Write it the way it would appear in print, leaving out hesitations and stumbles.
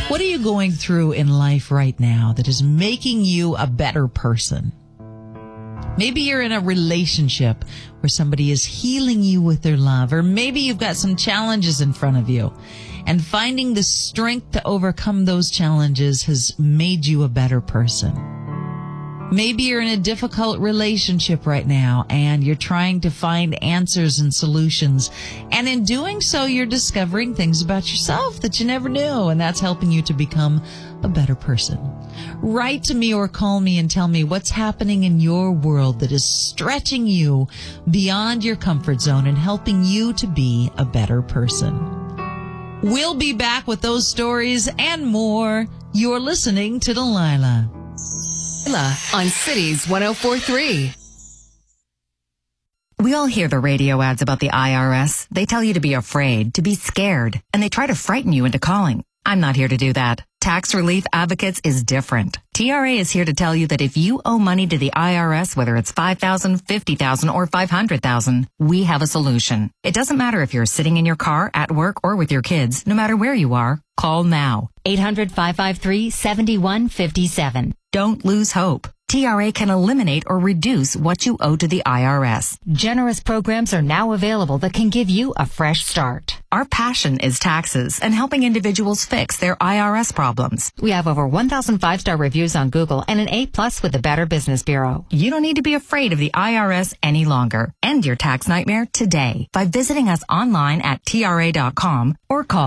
What are you going through in life right now that is making you a better person? Maybe you're in a relationship where somebody is healing you with their love, or maybe you've got some challenges in front of you, and finding the strength to overcome those challenges has made you a better person. Maybe you're in a difficult relationship right now and you're trying to find answers and solutions. And in doing so, you're discovering things about yourself that you never knew. And that's helping you to become a better person. Write to me or call me and tell me what's happening in your world that is stretching you beyond your comfort zone and helping you to be a better person. We'll be back with those stories and more. You're listening to Delilah on Cities 104.3. We all hear the radio ads about the IRS. They tell you to be afraid, to be scared, and they try to frighten you into calling. I'm not here to do that. Tax Relief Advocates is different. TRA is here to tell you that if you owe money to the IRS, whether it's $5,000, $50,000, or $500,000, we have a solution. It doesn't matter if you're sitting in your car, at work, or with your kids. No matter where you are, call now. 800-553-7157. Don't lose hope. TRA can eliminate or reduce what you owe to the IRS. Generous programs are now available that can give you a fresh start. Our passion is taxes and helping individuals fix their IRS problems. We have over 1,000 5-star reviews on Google and an A+ with the Better Business Bureau. You don't need to be afraid of the IRS any longer. End your tax nightmare today by visiting us online at TRA.com or call